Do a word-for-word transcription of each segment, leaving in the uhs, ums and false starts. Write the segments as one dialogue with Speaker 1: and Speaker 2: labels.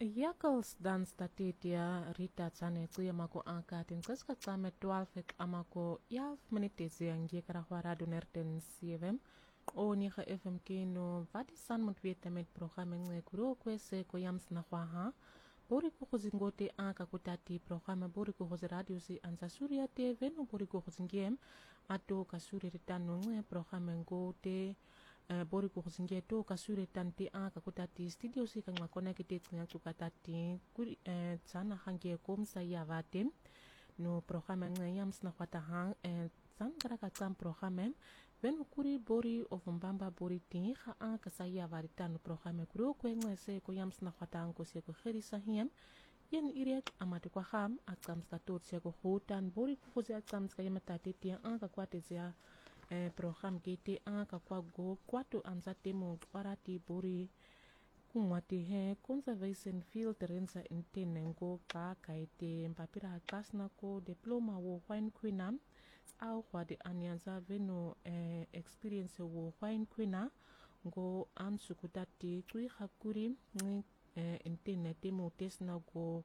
Speaker 1: Yakels dan statitia Rita tsane tsuya mako angkat in tsaska tsame twaalf ek amako yalf minitezi angie karahwa radio nerten C F M o niga F M kino vati san moet wete met programme nge kuro kwese ko yams na ha bori ko khozingote anka kutati programme bori ko khozi radio si ansa Surya T V no bori ko khozingiem ato kasuri ritano nge programme ngote Uh, bori ko kusinge to kasure tanti a kakutati studio si kang makonekite nga tukatati kuri uh, tsana hange kom sa yavate no programa nga yams na kwata hang uh, tsan karaka tsam programa ven kuri bori of mbamba bori tingi ha a kasa yavarita no programa kuro ko nga se ko yams na kwata ko se ko kheri sahiam yen irek amate kwa ham atsam ska tot se ko hutan bori ko kuzi atsam ska yamatati tia a kakwate zia Eh, program kiti anga kwa go kwatu anzate mo parati bori kumwati he conservation field renza intenengo ka kaite mpapira kasna ko diploma wo wine queenam au kwa de anyanza veno eh, experience wo wine queena go ansu kutati kui hakuri ni eh, intene mo tesna go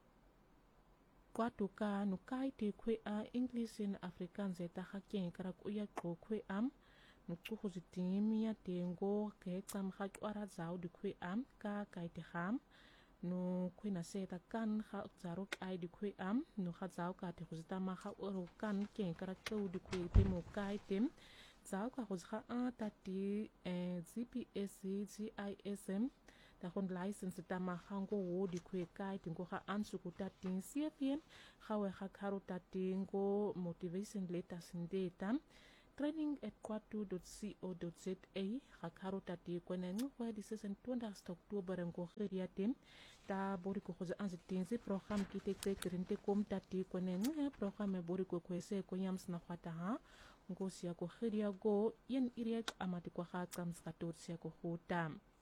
Speaker 1: kwatu ka nukai te kwe a English in Afrikaans eta hakien karak uya ko kwe am nuku huzitimia tengo ke tsam hak wara zau di kwe am ka kai te ham no kwe na seta kan ha zaro kai di kwe am no ha zau ka te huzitama ha oro kan ken karak ko di kwe te mo kai tem zau ka huzha a tati eh, G P S G I S M da hon license tama hango wo di kwe kai tingo ha ansu kutati C F N hawe hakaro tati ngo motivation letters ndeta training at kwatu dot co dot za hakaro tati kwene ngwa di season twentieth October ngo khiriatem ta bori ko khoza anzitinzi program kite kte krinte kom tati kwene ngwa program bori ko kwese ko yams na khata ha ngo sia ko khiria go yen iriak amati ko kha kams katot sia ko hutam